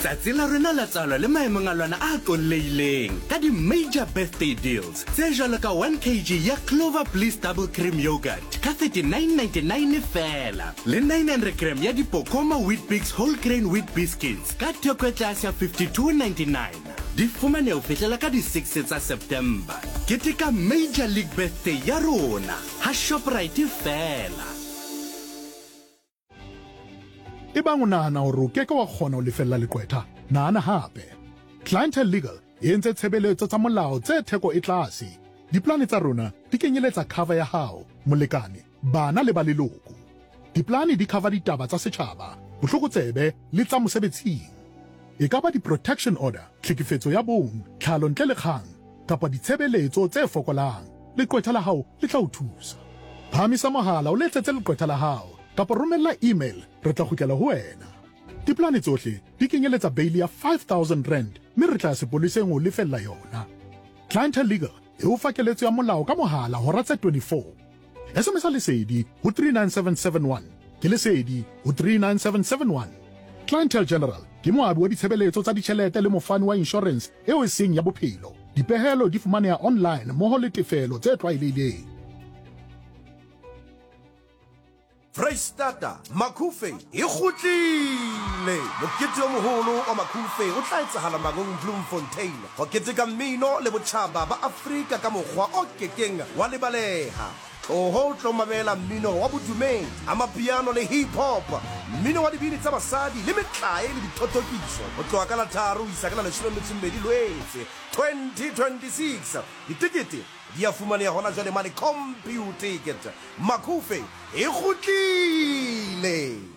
Tsatsi la rena la tsalo le maemong a lwana a qollehileng ka di-major birthday deals tse jwalo ka 1 kg ya Clover Bliss Double Cream Yogurt ka 39.99 fela le 900 gram ya di-Pokoma Wheat Bix Whole Grain Wheat Biscuits ka theko e tlase ya 52.99. Di fumane ho fihlela ka di-6 tsa September. Keteka Major League Birthday ya rona ha Shoprite fela. Ebang o nahana hore o keke wa kgona ho lefella leqwetha, nahana hape. Clientele Legal e entse tshebeletso tsa molao tse theko e tlase. Diplane tsa rona di kenyeletsa cover ya hao, molekane, bana le ba leloko. Diplane di cover ditaba tsa setjhaba, botlokotsebe le tsa mosebetsing. E ka ba di-protection order, tlhekefetso ya bong, tlhalo ntle le kgang, kapa ditshebeletso tse fokolang. Leqwetha la hao le tla o thusa. Phamisa mohala o letsetse leqwetha la hao, kapa romella email, re tla kgutlela ho wena. Diplane tsohle di kenyeletsa bail ya 5,000 rand, mme re tla sepoleseng ho lefella yona. Clientele Legal e o fa keletso ya molao ka mohala hora tse 24. SMS lesedi ho 39771, ke lesedi ho 39771. Clientele General ke moabi wa ditshebeletso tsa ditjhelete le mofani wa insurance eo e seng ya bophelo. Dipehelo di fumaneha online mmoho le tefelo tse tlwaelehileng. Freistata, Macufe, e kgutlile. Mokete o moholo wa Macufe o tla etsahala Magong Bloemfontein. Ho keteka mmino le botjhaba ba Afrika ka mokgwa o kekeng wa lebaleha. Ho tlo mamela mmino wa bodumedi, amapiano le hip hop, mmino wa dibini tsa basadi le metlae le dithotokiso. Ho tloha ka la 3 ho isa ka la 12 Lwetse 2026. Ditikete di a fumaneha hona jwale mane computer ticket. Macufe e kgutlile.